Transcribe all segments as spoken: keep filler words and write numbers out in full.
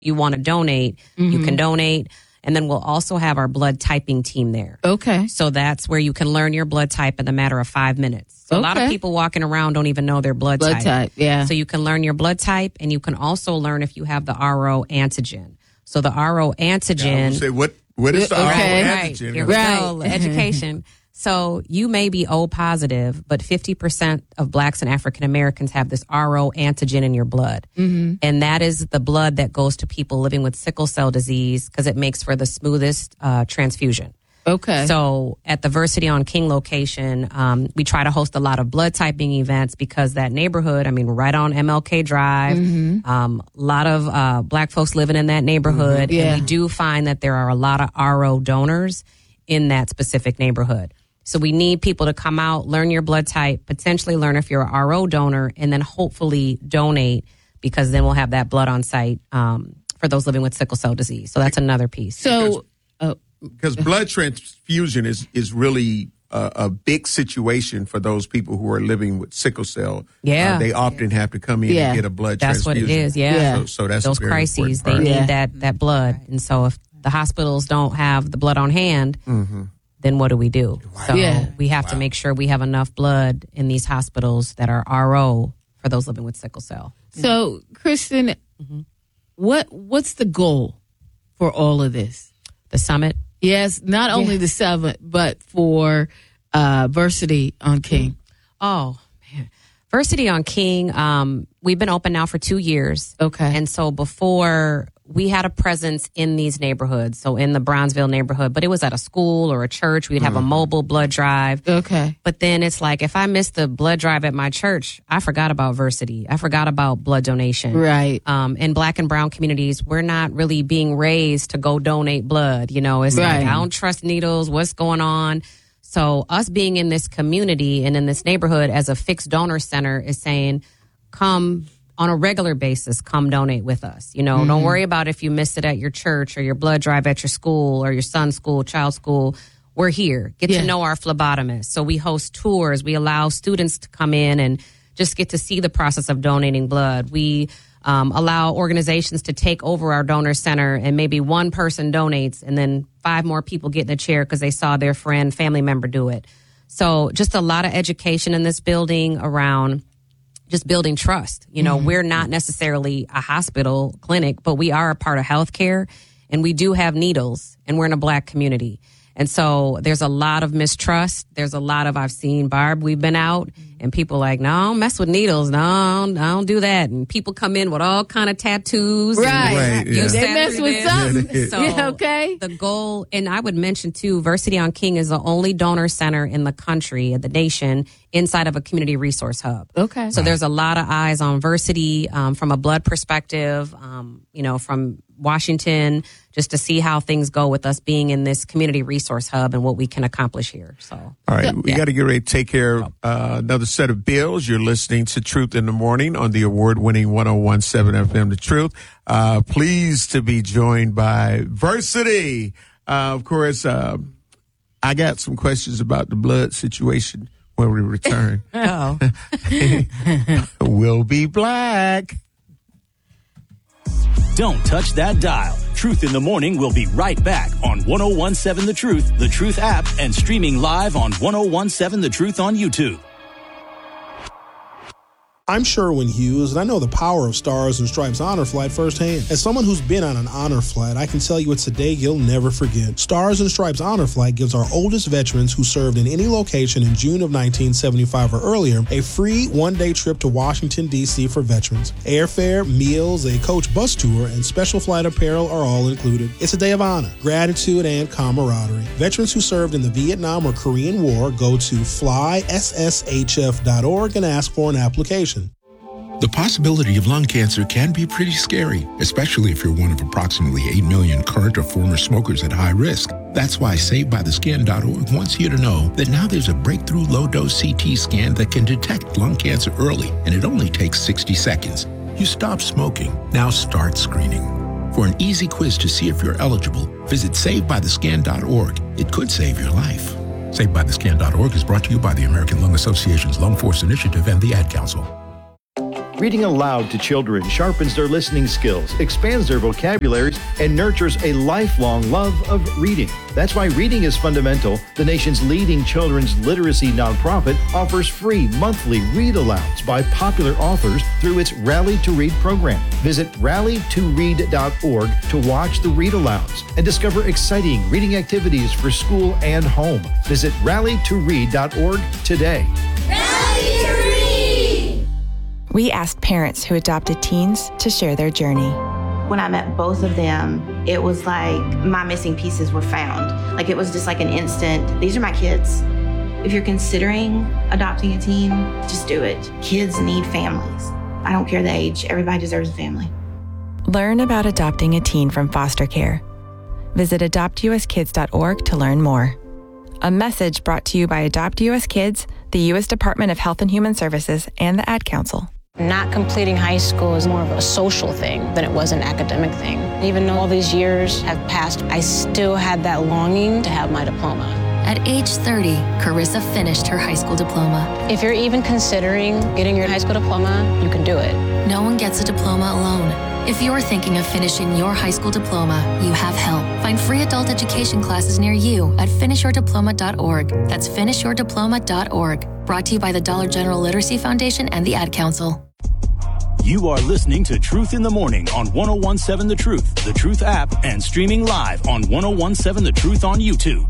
you want to donate, mm-hmm. you can donate. And then we'll also have our blood typing team there. Okay. So that's where you can learn your blood type in a matter of five minutes. So okay. A lot of people walking around don't even know their blood, blood type. type. Yeah. So you can learn your blood type, and you can also learn if you have the R O antigen. So the R O antigen. Yeah, I would say, what, what is the okay. R O right. antigen? Here we right. go. Education. So you may be O positive, but fifty percent of blacks and African Americans have this R O antigen in your blood. Mm-hmm. And that is the blood that goes to people living with sickle cell disease because it makes for the smoothest uh, transfusion. Okay. So at the Versity on King location, um, we try to host a lot of blood typing events because that neighborhood, I mean, right on M L K Drive, mm-hmm. um, a lot of uh, black folks living in that neighborhood. Mm-hmm. Yeah. And we do find that there are a lot of R O donors in that specific neighborhood. So we need people to come out, learn your blood type, potentially learn if you're an R O donor, and then hopefully donate because then we'll have that blood on site um, for those living with sickle cell disease. So that's another piece. So, because uh, blood transfusion is is really a, a big situation for those people who are living with sickle cell. Yeah, uh, they often have to come in yeah. and get a blood that's transfusion. That's what it is. Yeah, yeah. So, so that's those a very crises. They part. need yeah. that that blood, and so if the hospitals don't have the blood on hand. Mm-hmm. Then what do we do? Wow. So yeah. we have wow. to make sure we have enough blood in these hospitals that are R O for those living with sickle cell. So, Kristen, mm-hmm. what what's the goal for all of this? The summit? Yes, not only yeah. the summit, but for uh, Versity on King. Oh, man. Versity on King, um, we've been open now for two years. Okay. And so before, we had a presence in these neighborhoods, so in the Brownsville neighborhood, but it was at a school or a church. We'd have mm-hmm. a mobile blood drive. Okay. But then it's like, if I missed the blood drive at my church, I forgot about Versity. I forgot about blood donation. Right. Um, in black and brown communities, we're not really being raised to go donate blood. You know, it's right. like, I don't trust needles. What's going on? So us being in this community and in this neighborhood as a fixed donor center is saying, come on a regular basis, come donate with us. You know, mm-hmm. don't worry about if you missed it at your church or your blood drive at your school or your son's school, child's school. We're here. Get yeah. to know our phlebotomist. So we host tours. We allow students to come in and just get to see the process of donating blood. We um, allow organizations to take over our donor center, and maybe one person donates and then five more people get in a chair because they saw their friend, family member do it. So just a lot of education in this building around just building trust. You know, mm-hmm. we're not necessarily a hospital clinic, but we are a part of healthcare, and we do have needles, and we're in a black community. And so there's a lot of mistrust. There's a lot of, I've seen, Barb, we've been out and people like, no, I don't mess with needles. No, I don't, I don't do that. And people come in with all kind of tattoos. Right. Right, yeah. They mess with something. So yeah, okay. The goal, and I would mention too, Versity on King is the only donor center in the country, the nation, inside of a community resource hub. Okay. So wow. there's a lot of eyes on Versity um, from a blood perspective, um, you know, from Washington, just to see how things go with us being in this community resource hub and what we can accomplish here. So, all right, we yeah. got to get ready to take care of uh, another set of bills. You're listening to Truth in the Morning on the award-winning one oh one point seven F M, The Truth. Uh, pleased to be joined by Versity. Uh, of course, uh, I got some questions about the blood situation when we return. oh, We'll be black. Don't touch that dial. Truth in the Morning will be right back on one oh one point seven The Truth, The Truth app, and streaming live on one oh one point seven The Truth on YouTube. I'm Sherwin Hughes, and I know the power of Stars and Stripes Honor Flight firsthand. As someone who's been on an honor flight, I can tell you it's a day you'll never forget. Stars and Stripes Honor Flight gives our oldest veterans who served in any location in June of nineteen seventy-five or earlier a free one-day trip to Washington, D C for veterans. Airfare, meals, a coach bus tour, and special flight apparel are all included. It's a day of honor, gratitude, and camaraderie. Veterans who served in the Vietnam or Korean War go to fly s s h f dot org and ask for an application. The possibility of lung cancer can be pretty scary, especially if you're one of approximately eight million current or former smokers at high risk. That's why Saved By The Skin dot org wants you to know that now there's a breakthrough low-dose C T scan that can detect lung cancer early, and it only takes sixty seconds. You stop smoking, now start screening. For an easy quiz to see if you're eligible, visit Saved By The Skin dot org. It could save your life. Saved By The Skin dot org is brought to you by the American Lung Association's Lung Force Initiative and the Ad Council. Reading aloud to children sharpens their listening skills, expands their vocabularies, and nurtures a lifelong love of reading. That's why Reading is Fundamental, the nation's leading children's literacy nonprofit, offers free monthly read-alouds by popular authors through its Rally to Read program. Visit rally to read dot org to watch the read-alouds and discover exciting reading activities for school and home. Visit rally to read dot org today. Rally to Read! We asked parents who adopted teens to share their journey. When I met both of them, it was like my missing pieces were found. Like it was just like an instant, these are my kids. If you're considering adopting a teen, just do it. Kids need families. I don't care the age, everybody deserves a family. Learn about adopting a teen from foster care. Visit adopt u s kids dot org to learn more. A message brought to you by Adopt U S Kids, the U S Department of Health and Human Services, and the Ad Council. Not completing high school is more of a social thing than it was an academic thing. Even though all these years have passed, I still had that longing to have my diploma. At age thirty, Carissa finished her high school diploma. If you're even considering getting your high school diploma, you can do it. No one gets a diploma alone. If you're thinking of finishing your high school diploma, you have help. Find free adult education classes near you at finish your diploma dot org. That's finish your diploma dot org. Brought to you by the Dollar General Literacy Foundation and the Ad Council. You are listening to Truth in the Morning on one oh one seven The Truth, The Truth app, and streaming live on one oh one seven The Truth on YouTube.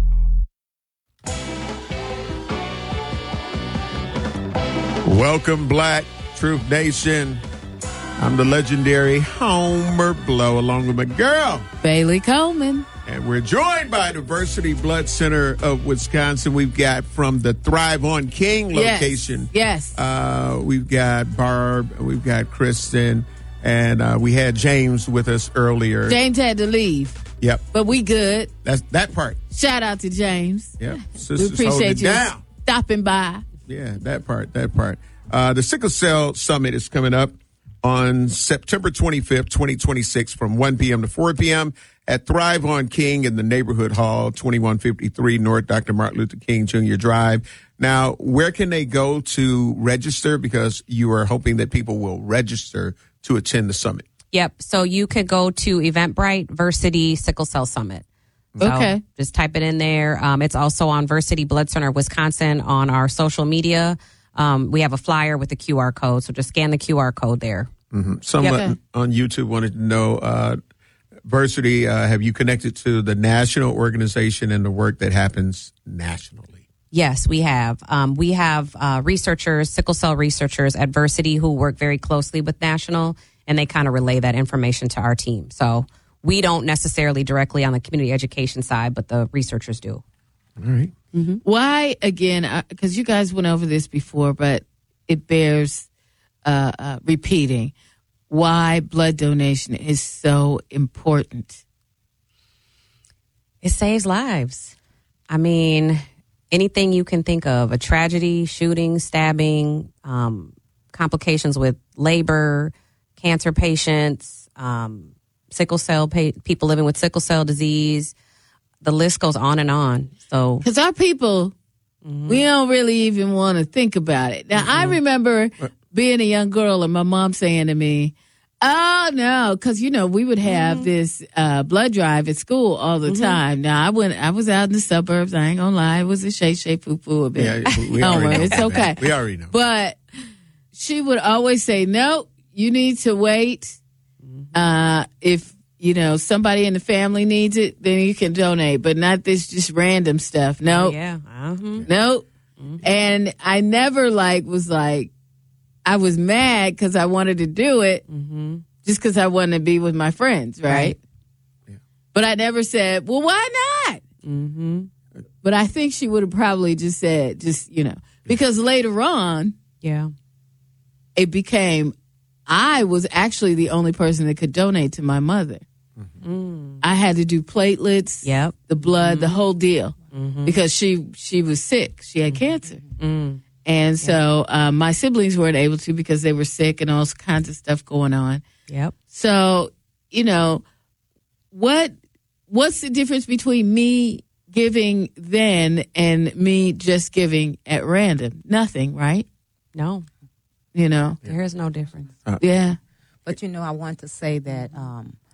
Welcome, Black Truth Nation. I'm the legendary Homer Blow, along with my girl, Bailey Coleman. And we're joined by Diversity Blood Center of Wisconsin. We've got from the Thrive on King location. Yes. yes. Uh, we've got Barb, we've got Kristen, and uh, we had James with us earlier. James had to leave. Yep. But we good. That's that part. Shout out to James. Yep. We appreciate you down. stopping by. Yeah, that part, that part. Uh, the Sickle Cell Summit is coming up on September twenty-fifth, twenty twenty-six from one p.m. to four p.m. at Thrive on King in the Neighborhood Hall, twenty-one fifty-three North Doctor Martin Luther King Junior Drive. Now, where can they go to register? Because you are hoping that people will register to attend the summit. Yep. So you could go to Eventbrite, Versity Sickle Cell Summit. So okay. Just type it in there. Um, it's also on Versity Blood Center of Wisconsin on our social media. Um, we have a flyer with the Q R code, so just scan the Q R code there. Mm-hmm. Someone Yep. on YouTube wanted to know, uh, Versity, uh, have you connected to the national organization and the work that happens nationally? Yes, we have. Um, we have uh, researchers, sickle cell researchers at Versity who work very closely with national, and they kind of relay that information to our team. So we don't necessarily directly on the community education side, but the researchers do. All right. Mm-hmm. Why, again, because you guys went over this before, but it bears uh, uh, repeating, why blood donation is so important. It saves lives. I mean, anything you can think of, a tragedy, shooting, stabbing, um, complications with labor, cancer patients, um, sickle cell, pa- people living with sickle cell disease. The list goes on and on. So, because our people, mm-hmm. we don't really even want to think about it. Now, mm-hmm. I remember being a young girl and my mom saying to me, oh, no, because, you know, we would have mm-hmm. this uh, blood drive at school all the mm-hmm. time. Now, I went, I was out in the suburbs. I ain't going to lie. It was a shay shay foo foo a bit. Yeah, we already know. It's okay. We already know. But she would always say, nope, you need to wait. Uh, if, you know, somebody in the family needs it, then you can donate, but not this just random stuff. No. Nope. Yeah. Uh-huh. Nope. Mm-hmm. And I never like was like, I was mad because I wanted to do it mm-hmm. just because I wanted to be with my friends, right? right. Yeah. But I never said, well, why not? Mm-hmm. But I think she would have probably just said, just, you know, because later on, yeah, it became, I was actually the only person that could donate to my mother. Mm-hmm. I had to do platelets, yep. the blood, mm-hmm. the whole deal, mm-hmm. because she she was sick. She had mm-hmm. cancer. Mm-hmm. And so um, my siblings weren't able to because they were sick and all kinds of stuff going on. Yep. So, you know, what what's the difference between me giving then and me just giving at random? Nothing, right? No. you know. There is no difference. Uh, yeah. But, you know, I want to say that um,